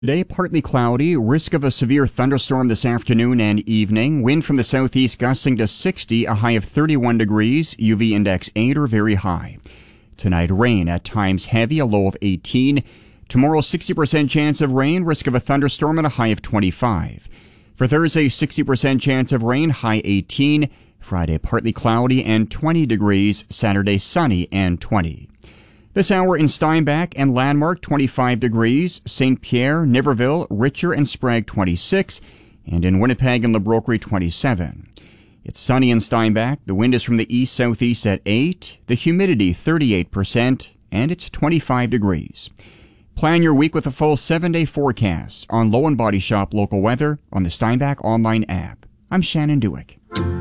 Today, partly cloudy, risk of a severe thunderstorm this afternoon and evening. Wind from the southeast gusting to 60, a high of 31 degrees, UV index 8 or very high. Tonight, rain, at times heavy, a low of 18. Tomorrow, 60% chance of rain, risk of a thunderstorm and a high of 25. For Thursday, 60% chance of rain, high 18. Friday, partly cloudy and 20 degrees. Saturday, sunny and 20. This hour in Steinbach and Landmark, 25 degrees. St. Pierre, Niverville, Richer, and Sprague, 26. And in Winnipeg and LeBrokery, 27. It's sunny in Steinbach. The wind is from the east-southeast at 8. The humidity, 38%. And it's 25 degrees. Plan your week with a full 7-day forecast on Low and Body Shop local weather on the Steinbach online app. I'm Shannon Dewick.